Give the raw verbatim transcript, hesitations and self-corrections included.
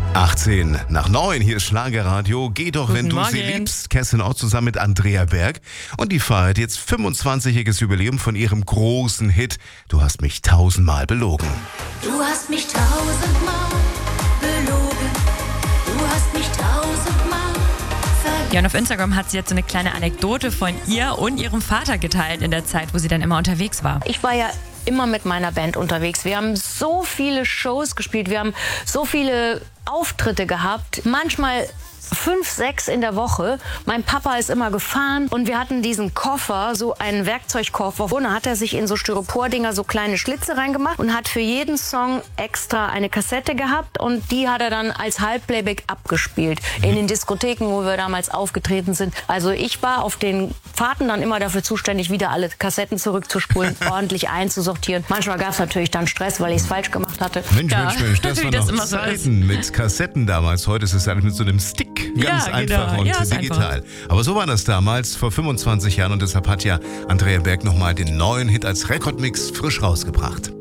achtzehn nach neun, hier ist Schlagerradio. Geh doch, Guten wenn du Morgen. sie liebst. Kerstin auch zusammen mit Andrea Berg. Und die feiert jetzt fünfundzwanzigjähriges Jubiläum von ihrem großen Hit Du hast mich tausendmal belogen. Du hast mich tausendmal belogen. Du hast mich tausendmal vergessen. Ja, und auf Instagram hat sie jetzt so eine kleine Anekdote von ihr und ihrem Vater geteilt in der Zeit, wo sie dann immer unterwegs war. Ich war ja immer mit meiner Band unterwegs. Wir haben so viele Shows gespielt, wir haben so viele Auftritte gehabt. Manchmal fünf, sechs in der Woche. Mein Papa ist immer gefahren und wir hatten diesen Koffer, so einen Werkzeugkoffer. Und da hat er sich in so Styropordinger so kleine Schlitze reingemacht und hat für jeden Song extra eine Kassette gehabt und die hat er dann als Halbplayback abgespielt in den Diskotheken, wo wir damals aufgetreten sind. Also ich war auf den Fahrten dann immer dafür zuständig, wieder alle Kassetten zurückzuspulen, ordentlich einzusortieren. Manchmal gab es natürlich dann Stress, weil ich es falsch gemacht hatte. Mensch, Ja, Mensch, Mensch, das wie war das noch immer so Zeiten mit Kassetten damals. Heute ist es alles mit so einem Stick. Ganz Ja, einfach genau. und Ja, ist digital. Aber so war das damals, vor fünfundzwanzig Jahren. Und deshalb hat ja Andrea Berg nochmal den neuen Hit als Rekordmix frisch rausgebracht.